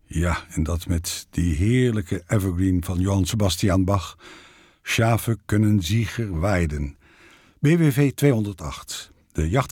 Ja, en dat met die heerlijke evergreen van Johann Sebastian Bach. Schafe kunnen Sieger weiden. BWV 208. De jacht